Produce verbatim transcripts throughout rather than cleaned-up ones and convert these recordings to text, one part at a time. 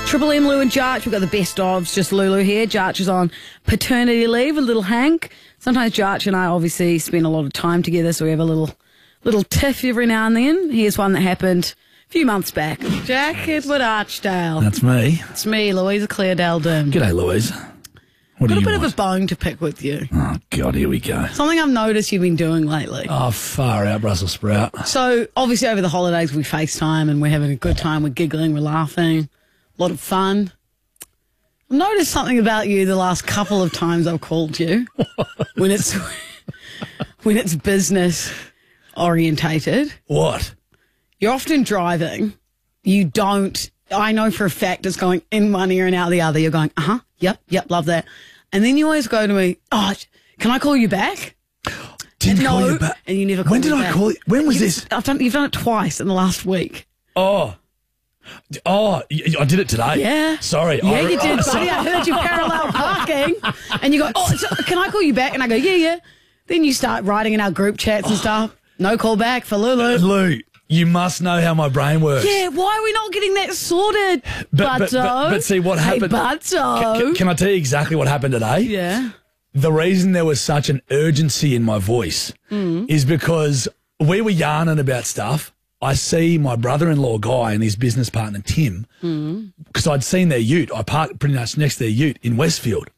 Triple M, Lou and Jarch. We've got the best ofs. Just Lulu here. Jarch is on paternity leave, a little Hank. Sometimes Jarch and I obviously spend a lot of time together, so we have a little little tiff every now and then. Here's one that happened a few months back. Jack Edward Archdale. That's me. It's me, Louisa Claredale Doom. G'day, Louise. What Got do a you bit want? of a bone to pick with you. Oh, God, here we go. Something I've noticed you've been doing lately. Oh, far out, Brussels sprout. So, obviously, over the holidays, we FaceTime and we're having a good time. We're giggling, we're laughing. A lot of fun. I've noticed something about you the last couple of times I've called you. when it's when it's business orientated. What? You're often driving. You don't, I know for a fact it's going in one ear and out the other. You're going, uh-huh, yep, yep, love that. And then you always go to me, oh, can I call you back? Didn't no, call you back. And you never call When me did I back. call you? When was You- this? I've done, you've done it twice in the last week. Oh. Oh, y- I did it today. Yeah. Sorry. Yeah, I, you did, I, buddy. I heard you parallel parking. And you go, oh, so can I call you back? And I go, yeah, yeah. Then you start writing in our group chats and stuff. No call back for Lulu. Lou, you must know how my brain works. Yeah, why are we not getting that sorted, But, but, Butto? but, but see what Hey, happened. Butto. Can, can I tell you exactly what happened today? Yeah. The reason there was such an urgency in my voice Mm. is because we were yarning about stuff. I see my brother-in-law Guy and his business partner Tim, because I'd seen their ute. I parked pretty much next to their ute in Westfield,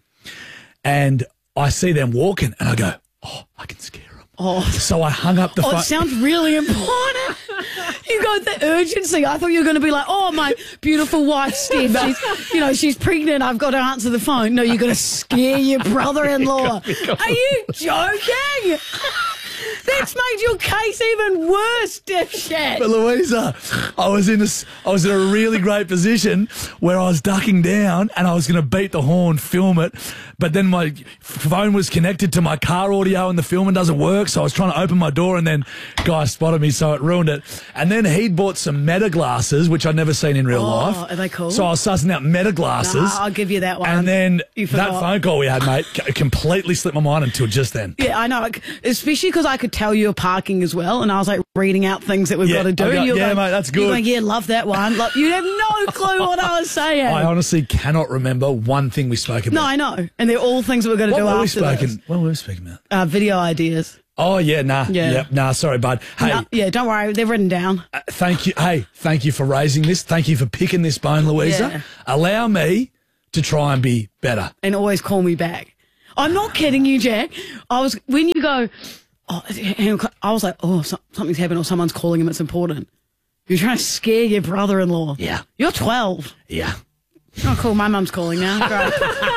and I see them walking, and I go, "Oh, I can scare them." Oh, So I hung up the oh, phone. it sounds really important. You got the urgency. I thought you were going to be like, oh, my beautiful wife, Steph, she's, you know, she's pregnant. I've got to answer the phone. No, you're going to scare your brother-in-law. Are you joking? That's made your case even worse, dipshit. But Louisa, I was in a, s- I was in a really great position where I was ducking down and I was going to beat the horn, film it, but then my phone was connected to my car audio and the filming doesn't work, so I was trying to open my door and then Guy spotted me, so it ruined it. And then he'd bought some Meta glasses, which I'd never seen in real Oh, life. are they cool? So I was sussing out Meta glasses. Nah, I'll give you that one. And then You that forgot. phone call we had, mate, c- completely slipped my mind until just then. Yeah, I know. like, Especially because I could tell you were parking as well, and I was like reading out things that we've Yeah, got to do. I go, and you were yeah, going, mate, that's you were good. going, yeah, love that one. Like, you have no clue what I was saying. I honestly cannot remember one thing we spoke about. no, I know. And they're all things that we're going to What do were we after speaking? this. What were we speaking about? Uh, video ideas. Oh yeah, nah, Yeah. yeah, nah. Sorry, bud. Hey, No, yeah, don't worry. They're written down. uh, thank you. Hey, thank you for raising this. Thank you for picking this bone, Louisa. Yeah. Allow me to try and be better. And always call me back. I'm not kidding you, Jack. I was, when you go, oh, I was like, oh, so, something's happened or someone's calling him. It's important. You're trying to scare your brother-in-law. Yeah. You're twelve. Yeah. Oh, cool. My mum's calling now. Great.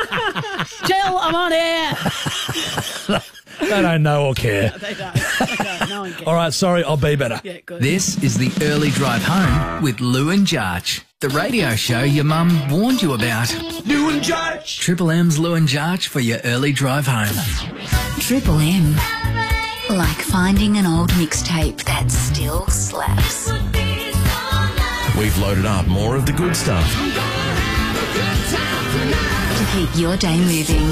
Jill, I'm on air. They don't know or care. They don't. They don't. No one cares. All right, sorry. I'll be better. Yeah, good. This is the Early Drive Home with Lou and Jarch, the radio show your mum warned you about. Lou and Jarch. Triple M's Lou and Jarch for your early drive home. Triple M. Like finding an old mixtape that still slaps. We've loaded up more of the good stuff. To keep your day moving.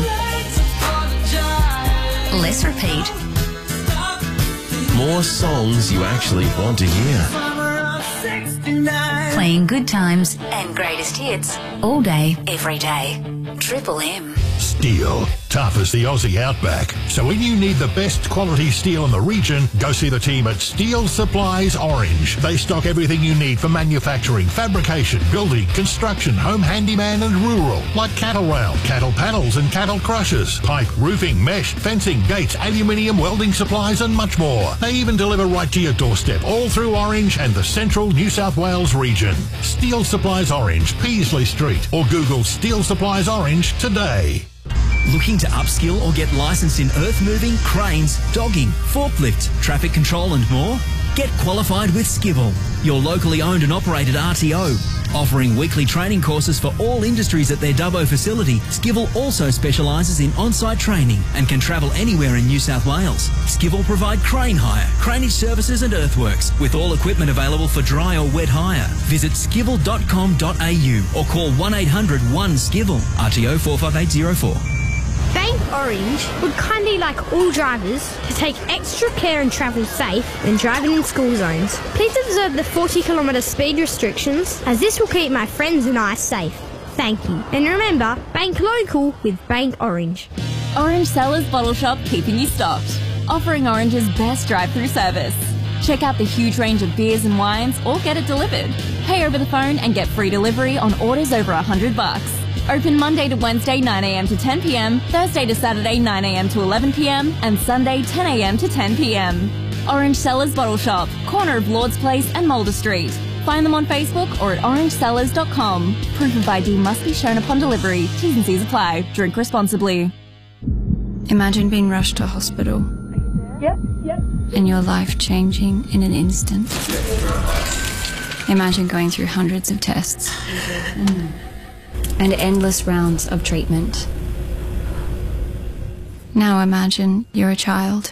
Less repeat. More songs you actually want to hear. Playing good times and greatest hits all day, every day. Triple M. Steel, tough as the Aussie outback. So when you need the best quality steel in the region, go see the team at Steel Supplies Orange. They stock everything you need for manufacturing, fabrication, building, construction, home handyman and rural, like cattle rail, cattle panels and cattle crushers, pipe, roofing, mesh, fencing, gates, aluminium, welding supplies and much more. They even deliver right to your doorstep, all through Orange and the central New South Wales region. Steel Supplies Orange, Peasley Street, or Google Steel Supplies Orange today. Looking to upskill or get licensed in earth moving, cranes, dogging, forklift, traffic control and more? Get qualified with Skivel, your locally owned and operated R T O. Offering weekly training courses for all industries at their Dubbo facility, Skivel also specialises in on-site training and can travel anywhere in New South Wales. Skivel provide crane hire, craneage services and earthworks, with all equipment available for dry or wet hire. Visit skivel dot com dot a u or call one eight hundred one skivel, R T O four five eight zero four. Bank Orange would kindly like all drivers to take extra care and travel safe when driving in school zones. Please observe the forty kilometre speed restrictions, as this will keep my friends and I safe. Thank you. And remember, bank local with Bank Orange. Orange Cellars Bottle Shop, keeping you stocked. Offering Orange's best drive-through service. Check out the huge range of beers and wines or get it delivered. Pay over the phone and get free delivery on orders over one hundred bucks. Open Monday to Wednesday nine a m to ten p m, Thursday to Saturday nine a m to eleven p m, and Sunday ten a m to ten p m. Orange Cellars Bottle Shop, corner of Lord's Place and Mulder Street. Find them on Facebook or at orange cellars dot com. Proof of I D must be shown upon delivery. T's and C's apply. Drink responsibly. Imagine being rushed to hospital. Yep, yep. And your life changing in an instant. Imagine going through hundreds of tests and endless rounds of treatment. Now imagine you're a child.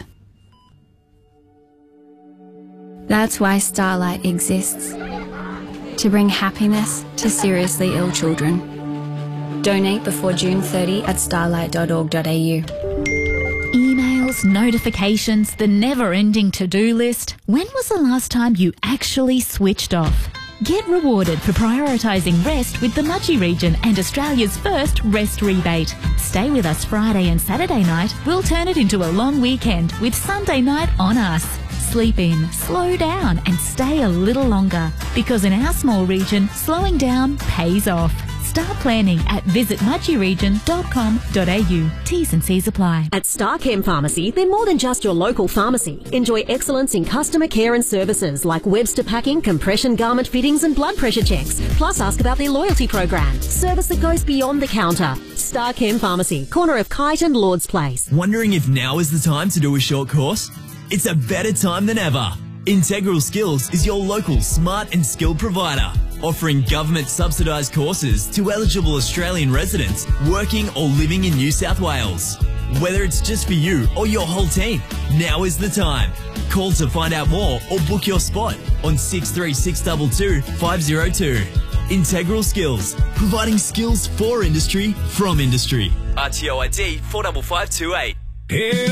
That's why Starlight exists. To bring happiness to seriously ill children. Donate before June thirtieth at starlight dot org dot a u. Emails, notifications, the never-ending to-do list. When was the last time you actually switched off? Get rewarded for prioritising rest with the Mudgee region and Australia's first rest rebate. Stay with us Friday and Saturday night. We'll turn it into a long weekend with Sunday night on us. Sleep in, slow down and stay a little longer. Because in our small region, slowing down pays off. Start planning at visit mudgee region dot com dot a u. T's and C's apply. At Starchem Pharmacy, they're more than just your local pharmacy. Enjoy excellence in customer care and services like Webster packing, compression garment fittings and blood pressure checks. Plus ask about their loyalty program. Service that goes beyond the counter. Starchem Pharmacy, corner of Kite and Lord's Place. Wondering if now is the time to do a short course? It's a better time than ever. Integral Skills is your local smart and skilled provider, offering government subsidised courses to eligible Australian residents working or living in New South Wales. Whether it's just for you or your whole team, now is the time. Call to find out more or book your spot on six three six two two, five zero two. Integral Skills, providing skills for industry from industry. R T O I D four five five two eight.